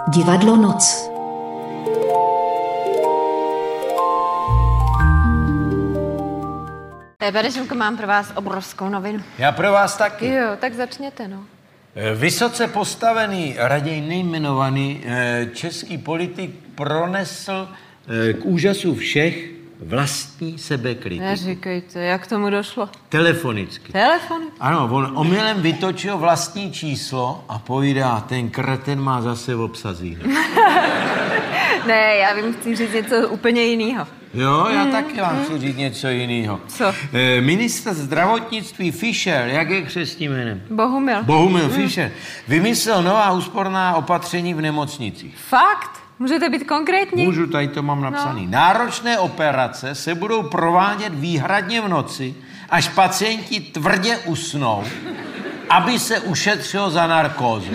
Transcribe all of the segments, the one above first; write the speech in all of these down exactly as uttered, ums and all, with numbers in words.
Divadlo Noc. Berežimko, mám pro vás obrovskou novinu. Já pro vás taky. Jo, tak začněte, no. Vysoce postavený, raději nejmenovaný český politik pronesl k úžasu všech vlastní sebekritiku. Neříkejte, jak tomu došlo? Telefonicky. Telefonicky? Ano, on omylem vytočil vlastní číslo a povídá, ten kreten má zase obsazíno. Ne, já vím, chci říct něco úplně jiného. Jo, já mm, taky vám mm. chci říct něco jiného. Co? E, ministr zdravotnictví Fischer, jak je křestním jménem? Bohumil. Bohumil mm. Fischer, vymyslel nová úsporná opatření v nemocnicích. Fakt? Můžete být konkrétní? Můžu, tady to mám napsaný. No. Náročné operace se budou provádět výhradně v noci, až pacienti tvrdě usnou, aby se ušetřilo za narkózu.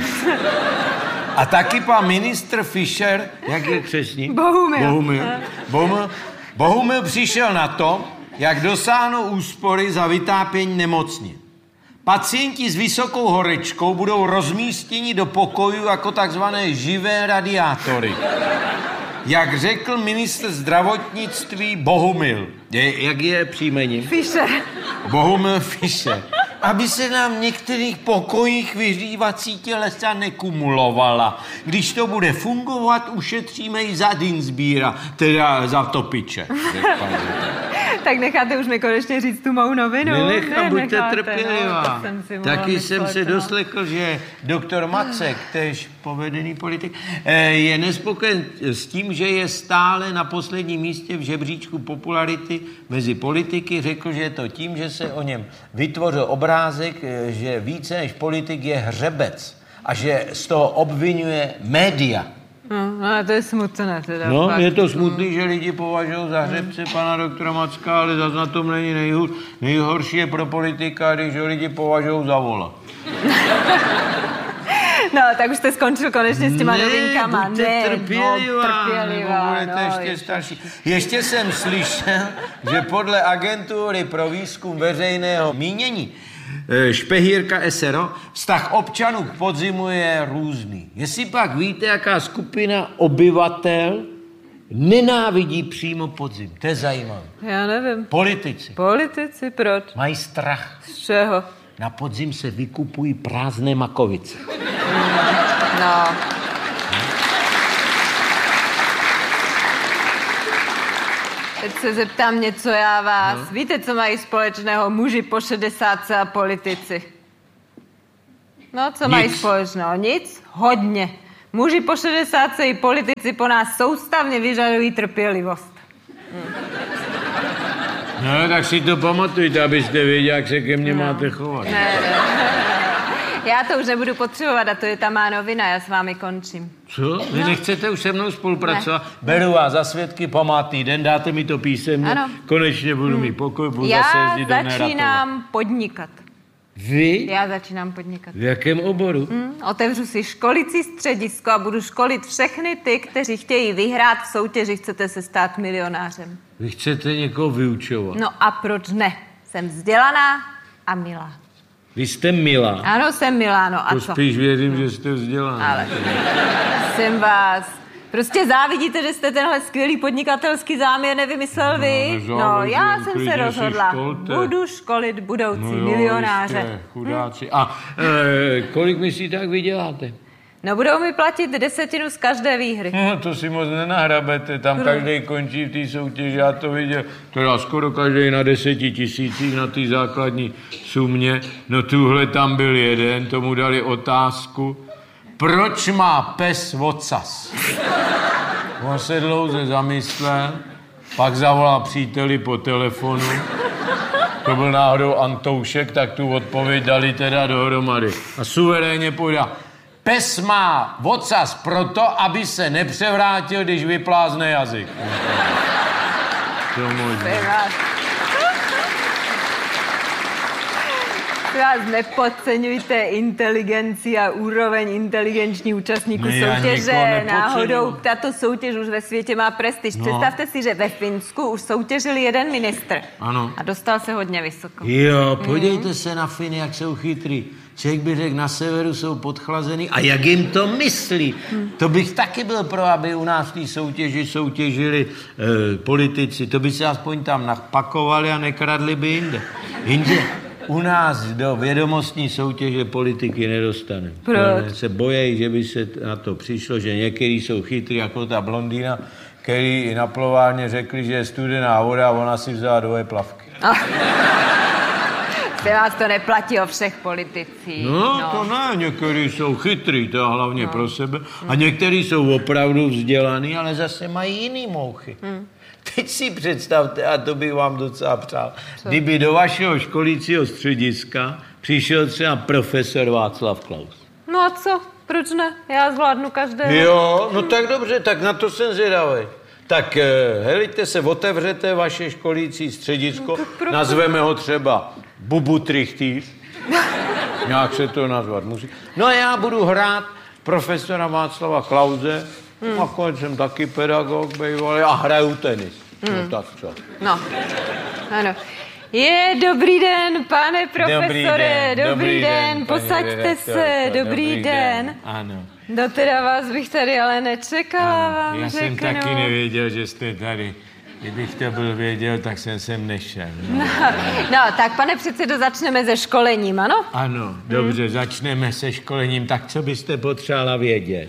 A taky pan ministr Fischer, jak je křestní? Bohumil. Bohumil. Bohumil. Bohumil přišel na to, jak dosáhnou úspory za vytápění nemocně. Pacienti s vysokou horečkou budou rozmístěni do pokojů jako takzvané živé radiátory. Jak řekl ministr zdravotnictví Bohumil. Je, jak je příjmení? Fischer. Bohumil Fischer. Aby se nám v některých pokojích vyhřívací tělesa nekumulovala. Když to bude fungovat, ušetříme i za Dinsbíra, teda za topiče. Tak necháte už mi konečně říct tu mou novinu? Nenechám, ne, buďte necháte, trpělivá. No, jsem si Taky jsem myslet, se no. doslechl, že doktor Macek, též povedený politik, je nespokojen s tím, že je stále na posledním místě v žebříčku popularity mezi politiky. Řekl, že je to tím, že se o něm vytvořil obrázek, že více než politik je hřebec a že z toho obvinuje média. No, no to je smutné teda. No, fakt. je to smutný, že lidi považují za hřebce pana doktora Macka, ale zase na tom není nejhůř. Nejhorší je pro politika, když ho lidi považují za vola. No, tak už jste skončil konečně s těma ne, novinkama. Buďte Ne, trpělivá, no, trpělivá, budete no, ještě, ještě starší. Ještě jsem slyšel, že podle agentury pro výzkum veřejného mínění Špehírka S R O, vztah občanů k podzimu je různý. Jestli pak víte, jaká skupina obyvatel nenávidí přímo podzim. To je zajímavé. Já nevím. Politici. Politici, proč? Mají strach. Z čeho? Na podzim se vykupují prázdné makovice. No. Teď se zeptám něco já vás. No. Víte, co mají společného muži po šedesátce a politici? No, co Nic. mají společného? Nic? Hodně. Muži po šedesátce i politici po nás soustavně vyžadují trpělivost. Hm. No, tak si to pamatujte, abyste věděli, jak se ke mně no. máte chovat. Ne, ne. Já to už nebudu potřebovat a to je ta má novina, já s vámi končím. Co? Vy no. nechcete už se mnou spolupracovat? Ne. Beru vás za svědky, památný den, dáte mi to písemně, ano. Konečně budu mít pokoj, budu já zase jezdit do Neratova. Já začínám podnikat. Vy? Já začínám podnikat. V jakém oboru? Hmm, otevřu si školicí středisko a budu školit všechny ty, kteří chtějí vyhrát v soutěži Chcete se stát milionářem. Vy chcete někoho vyučovat? No a proč ne? Jsem vzdělaná a milá. Vy jste milá? Ano, jsem milá, no a to co? spíš věřím, že jste vzdělaná. Ale jsem vás... Prostě závidíte, že jste tenhle skvělý podnikatelský záměr nevymyslel vy? No, no já jsem se rozhodla. Budu školit budoucí no jo, milionáře. Jste, chudáci. Hm. A e, kolik myslíte, tak vyděláte? No budou mi platit desetinu z každé výhry. No to si moc nenahrabete, tam Budu. Každý končí v té soutěži, já to viděl. Teda skoro každý na deseti tisících na té základní sumě. No tuhle tam byl jeden, tomu dali otázku. Proč má pes ocas? On se dlouze zamyslel, pak zavolal příteli po telefonu. To byl náhodou Antoušek, tak tu odpověď dali teda dohromady. A suverénně povídá, pes má ocas proto, aby se nepřevrátil, když vyplázne jazyk. To možná. Vás nepodceňujte inteligenci a úroveň inteligenční účastníků ne, soutěže. Náhodou tato soutěž už ve světě má prestiž. No. Představte si, že ve Finsku už soutěžil jeden ministr. Ano. A dostal se hodně vysoko. Jo, podívejte mm. se na Finy, jak jsou chytrý. Člověk by řekl, na severu jsou podchlazený a jak jim to myslí. Hmm. To bych taky byl pro, aby u nás v té soutěži soutěžili e, politici. To by se aspoň tam napakovali a nekradli by jinde. Jinde u nás do vědomostní soutěže politiky nedostane. Proč? Se bojí, že by se na to přišlo, že některý jsou chytrý, jako ta blondýna, který na plovárně řekli, že je studená voda a ona si vzala dvoje plavky. Ah. Se vás to neplatí o všech politicích. No, no, to ne, některý jsou chytrý, to hlavně no. pro sebe, a některý jsou opravdu vzdělaný, ale zase mají jiný mouchy. Hmm. Teď si představte, a to bych vám docela přál, co? Kdyby do vašeho školícího střediska přišel třeba profesor Václav Klaus. No a co? Proč ne? Já zvládnu každého. Jo, no tak dobře, tak na to jsem zvědavej. Tak helejte se, otevřete vaše školící středisko, no, nazveme ho třeba Bubu Trichtýř. Nějak se to nazvat musí. No a já budu hrát profesora Václava Klause, hmm. a konec jsem taky pedagog bývalý a hraju tenis. Hmm. No tak co? No, ano. Je, dobrý den, pane profesore, dobrý den, dobrý dobrý den, den posaďte se, dobrý, dobrý den. den. Ano. No teda vás bych tady ale nečekala, ano, vám já řeknu. jsem taky nevěděl, že jste tady. Kdybych to byl věděl, tak jsem sem nešel. No, no, no tak pane předsedo, začneme se školením, ano? Ano, dobře, hmm. začneme se školením. Tak co byste potřebovala vědět?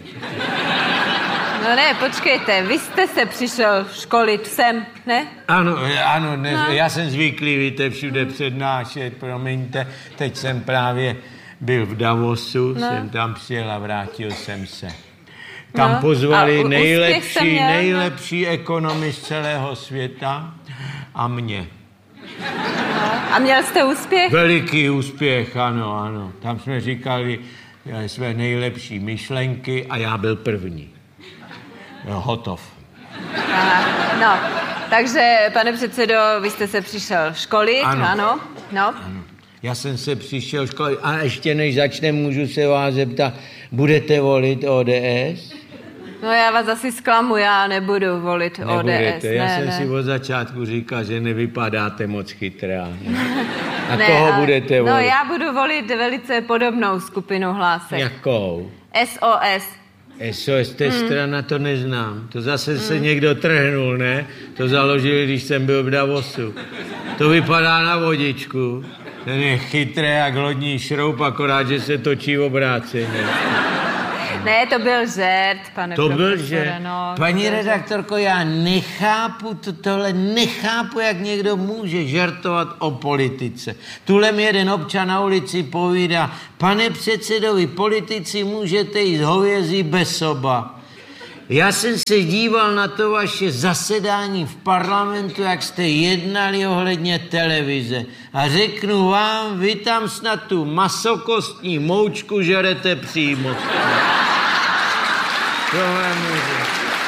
No ne, počkejte, vy jste se přišel školit sem, ne? Ano, ano, ne, no. Já jsem zvyklý, víte, všude přednášet, promiňte. Teď jsem právě byl v Davosu, no. jsem tam přijel a vrátil jsem se. Tam no. pozvali u, nejlepší, měl, nejlepší no. ekonomy z celého světa a mě. No. A měl jste úspěch? Veliký úspěch, ano, ano. Tam jsme říkali své nejlepší myšlenky a já byl první. Hotov. Aha, no, takže, pane předsedo, vy jste se přišel školit, ano. ano, no. Ano. Já jsem se přišel školit a ještě než začnem, můžu se vás zeptat, budete volit O D S? No já vás asi zklamu, já nebudu volit Nebudete. O D S. Já ne, jsem ne. si od začátku říkal, že nevypadáte moc chytrá. A ne, koho ale, budete volit? No já budu volit velice podobnou skupinu hlásek. Jakou? S O S. S O S, to je hmm. strana, to neznám. To zase hmm. se někdo trhnul, ne? To založili, když jsem byl v Davosu. To vypadá na vodičku. Ten je chytrý jak lodní šroub, akorát, že se točí obráceně. Ne, to byl žert, pane To profesore, byl žert. No, Paní to redaktorko, já nechápu to, tohle, nechápu, jak někdo může žertovat o politice. Tuhle mi jeden občan na ulici povídá, pane předsedovi, politici můžete jít hovězí bez soba. Já jsem se díval na to vaše zasedání v parlamentu, jak jste jednali ohledně televize. A řeknu vám, vy tam snad tu masokostní moučku žerete přímo. Tohle může.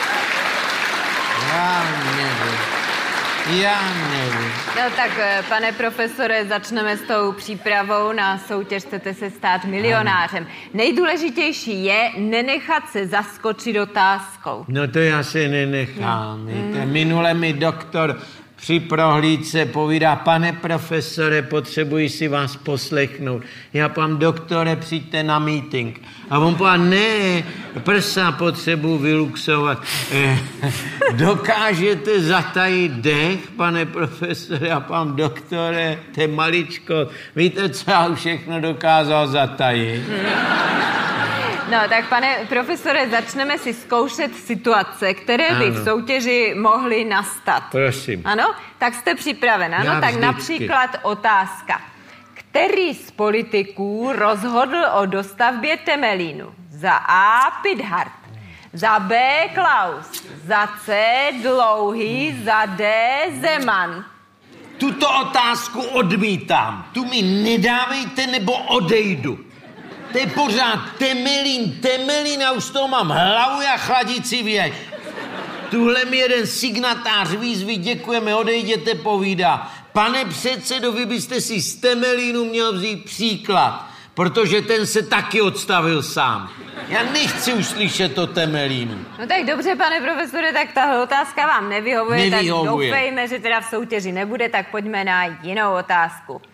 Já nevím. Já nevím. No tak, pane profesore, začneme s tou přípravou na soutěž, chcete se stát milionářem. Ano. Nejdůležitější je nenechat se zaskočit otázkou. No to já se nenechám. No. Mm. Minule mi doktor při prohlídce povídá, pane profesore, potřebuji si vás poslechnout. Já pán doktore, přijďte na meeting. A on povídá, ne, prsa potřebuji vyluxovat. Eh, dokážete zatajit dech, pane profesore, a pán doktore, to je maličko. Víte, co já všechno dokázal zatajit? No, tak pane profesore, začneme si zkoušet situace, které by ano. v soutěži mohly nastat. Prosím. Ano? Tak jste připraven, ano? Já tak vždycky. Například otázka. Který z politiků rozhodl o dostavbě Temelínu? Za A. Pithart, za B. Klaus, za C. Dlouhý, za D. Zeman. Tuto otázku odmítám. Tu mi nedávejte, nebo odejdu. To je pořád Temelín, Temelín, a už z toho mám hlavu a chladici věž. Tuhle mi jeden signatář výzvy, děkujeme, odejděte, povídá. Pane předsedo, vy byste si z Temelínu měl vzít příklad, protože ten se taky odstavil sám. Já nechci už slyšet o Temelínu. No tak dobře, pane profesore, tak tahle otázka vám nevyhovuje, Nevyhovuje. Tak doufejme, že teda v soutěži nebude, tak pojďme na jinou otázku.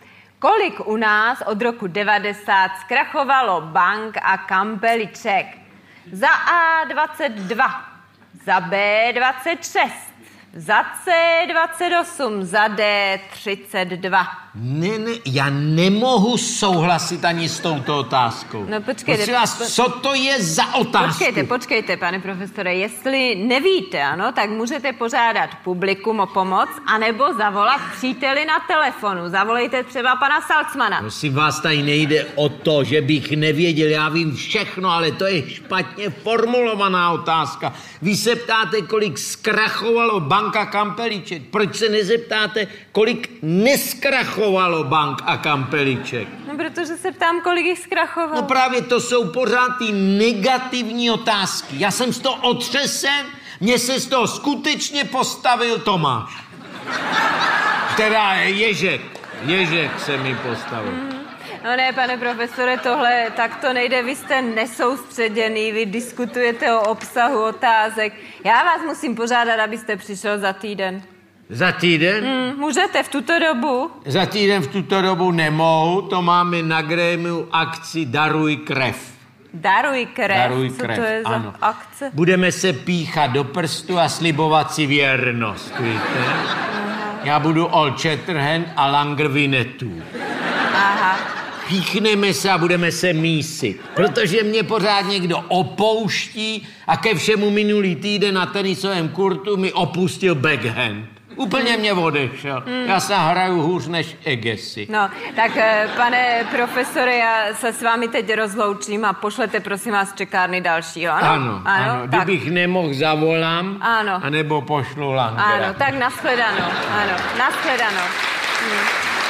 Kolik u nás od roku devadesát zkrachovalo bank a kampeliček? Za A dvacet dva, za B dvacet šest, za C dvacet osm, za D třicet dva. Ne, ne, já nemohu souhlasit ani s touto otázkou. No počkejte. Prosím vás, co to je za otázku? Počkejte, počkejte, pane profesore, jestli nevíte, ano, tak můžete požádat publikum o pomoc, anebo zavolat příteli na telefonu. Zavolejte třeba pana Salcmana. Prosím vás, tady nejde o to, že bych nevěděl, já vím všechno, ale to je špatně formulovaná otázka. Vy se ptáte, kolik zkrachovalo banka kampeliček. Proč se nezeptáte, kolik neskrachovalo bank a kampeliček? No, protože se ptám, kolik jich zkrachovalo. No právě to jsou pořád ty negativní otázky. Já jsem z toho otřesen, mně se z toho skutečně postavil Tomáš. Teda Ježek. Ježek se mi postavil. Mm. No ne, pane profesore, tohle tak to nejde, vy jste nesoustředěný, vy diskutujete o obsahu otázek. Já vás musím požádat, abyste přišel za týden. Za týden? Mm, můžete v tuto dobu? Za týden v tuto dobu nemohu, to máme na grémiu akci Daruj krev. Daruj krev? Daruj Co krev, to je ano. za akce? Budeme se píchat do prstu a slibovat si věrnost, víte? Aha. Já budu Old Shatterhand a Langer Winnetou. Aha. Píchneme se a budeme se mísit, protože mě pořád někdo opouští a ke všemu minulý týden na tenisovém kurtu mi opustil backhand. Úplně mě odešel. Hmm. Já se hraju hůř než Agassi. No, tak pane profesore, já se s vámi teď rozloučím a pošlete prosím vás čekárny dalšího, ano? Ano, ano. ano. Kdybych nemohl, zavolám, ano. anebo pošlu Langera. Ano, tak nashledanou, ano, nashledanou. Hmm.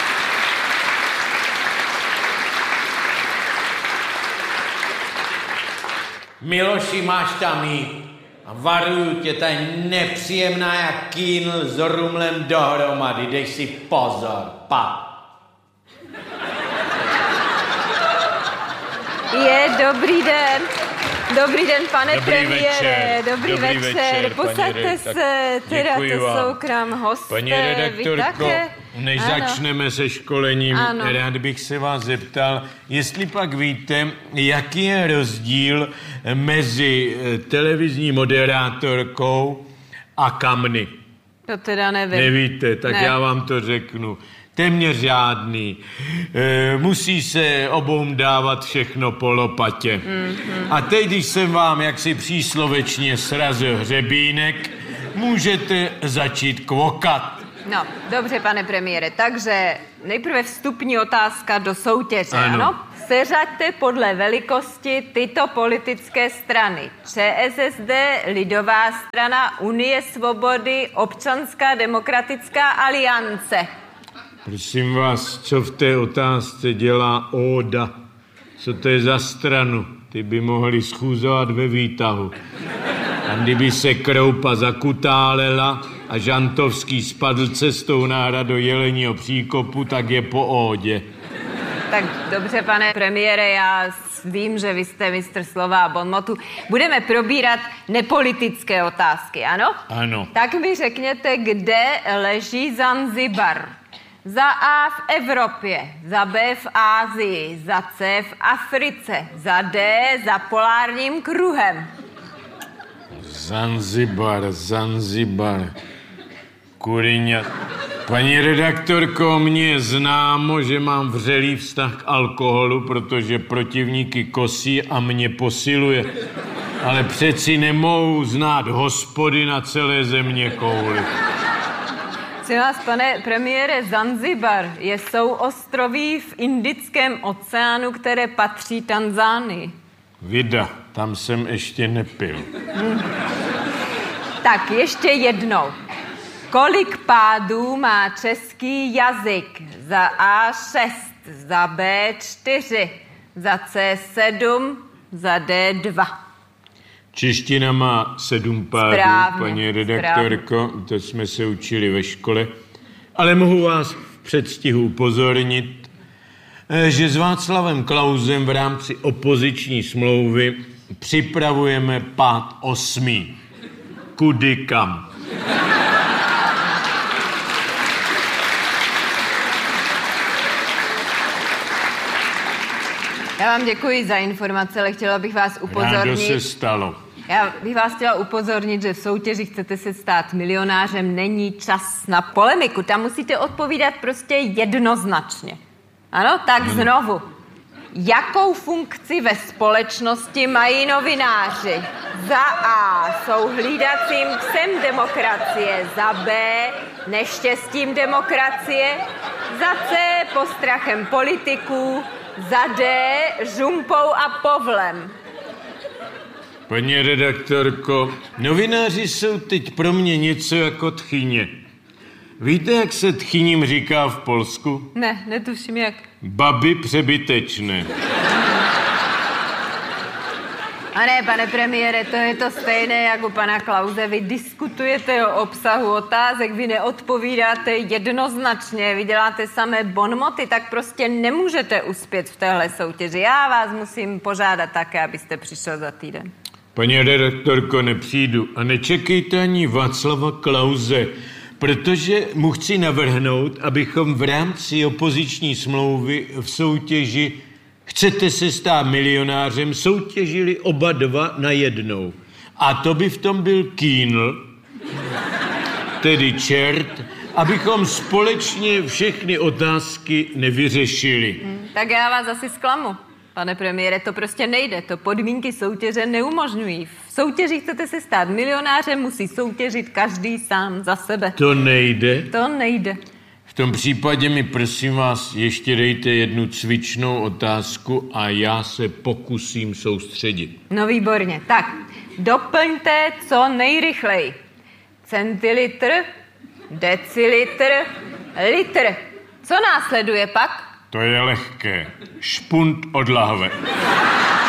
Miloši, máš tam jít. A varuju tě, ta je nepříjemná jak kýnl s rumlem dohromady. Dej si pozor, pa. Je, dobrý den. Dobrý den, pane Dobrý premiére. večer. Dobrý, Dobrý večer. večer, Posaďte se, teda to vám. jsou k nám hosté. Paní redaktorko, než ano. začneme se školením, Ano. rád bych se vás zeptal, jestli pak víte, jaký je rozdíl mezi televizní moderátorkou a kamny. To teda nevím. Nevíte, tak Ne. já vám to řeknu. Téměř žádný. E, musí se obou dávat všechno po lopatě. Mm-hmm. A teď, když jsem vám jaksi příslovečně srazil hřebínek, můžete začít kvokat. No, dobře, pane premiére, takže nejprve vstupní otázka do soutěže, ano? ano? Seřaďte podle velikosti tyto politické strany. ČSSD, Lidová strana, Unie svobody, Občanská demokratická aliance. Prosím vás, co v té otázce dělá Óda? Co to je za stranu? Ty by mohli schůzovat ve výtahu. A kdyby se Kroupa zakutálela a Žantovský spadl cestou nára do Jeleního příkopu, tak je po Ódě. Tak dobře, pane premiére, já vím, že vy jste mistr slova a bonmotu. Budeme probírat nepolitické otázky, ano? Ano. Tak mi řekněte, kde leží Zanzibar. Za A v Evropě, za B v Ázii, za C v Africe, za D za polárním kruhem. Zanzibar, Zanzibar, Kuriňa. Paní redaktorko, mně je známo, že mám vřelý vztah k alkoholu, protože protivníky kosí a mě posiluje. Ale přeci nemohu znát hospody na celé země kouli. Prosím vás, pane premiére, Zanzibar je souostroví v Indickém oceánu, které patří Tanzánii. Vida, tam jsem ještě nepil. Hmm. Tak ještě jednou. Kolik pádů má český jazyk? Za A šest, za B čtyři, za C sedm, za D dva. Čeština má sedm pádů, Správně, paní redaktorko, správně. To jsme se učili ve škole. Ale mohu vás v předstihu upozornit, že s Václavem Klausem v rámci opoziční smlouvy připravujeme pád osmý. Kudy kam? Já vám děkuji za informace, ale chtěla bych vás upozornit... Rádo se stalo. Já bych vás chtěla upozornit, že v soutěži Chcete se stát milionářem není čas na polemiku. Tam musíte odpovídat prostě jednoznačně. Ano, tak znovu. Jakou funkci ve společnosti mají novináři? Za A jsou hlídacím psem demokracie, za B neštěstím demokracie, za C postrachem politiků, za D žumpou a povlem. Paní redaktorko, novináři jsou teď pro mě něco jako tchyně. Víte, jak se tchyním říká v Polsku? Ne, netuším jak. Baby přebytečné. A ne, pane premiére, to je to stejné jako pana Klause. Vy diskutujete o obsahu otázek, vy neodpovídáte jednoznačně, vy děláte samé bonmoty, tak prostě nemůžete uspět v téhle soutěži. Já vás musím požádat také, abyste přišel za týden. Paní redaktorko, nepřijdu a nečekejte ani Václava Klause, protože mu chci navrhnout, abychom v rámci opoziční smlouvy v soutěži Chcete se stát milionářem soutěžili oba dva na jednou. A to by v tom byl Kýnl, tedy čert, abychom společně všechny otázky nevyřešili. Hmm, tak já vás asi zklamu. Pane premiére, to prostě nejde. To podmínky soutěže neumožňují. V soutěži Chcete se stát milionářem, musí soutěžit každý sám za sebe. To nejde? To nejde. V tom případě mi prosím vás ještě dejte jednu cvičnou otázku a já se pokusím soustředit. No výborně. Tak, doplňte co nejrychleji. Centilitr, decilitr, litr. Co následuje pak? To je lehké. Špunt od lahve.